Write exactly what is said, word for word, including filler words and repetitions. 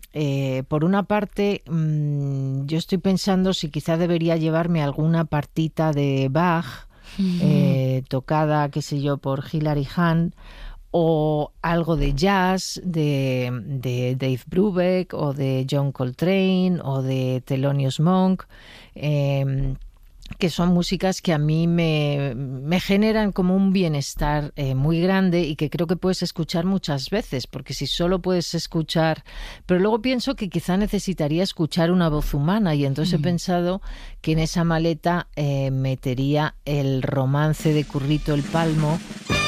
eh, por una parte, mmm, yo estoy pensando si quizá debería llevarme alguna partita de Bach, eh, tocada, qué sé yo, por Hilary Hahn, o algo de jazz de, de Dave Brubeck o de John Coltrane o de Thelonious Monk, eh, que son músicas que a mí me, me generan como un bienestar eh, muy grande y que creo que puedes escuchar muchas veces, porque si solo puedes escuchar... Pero luego pienso que quizá necesitaría escuchar una voz humana y entonces he pensado que en esa maleta eh, metería el romance de Currito el Palmo.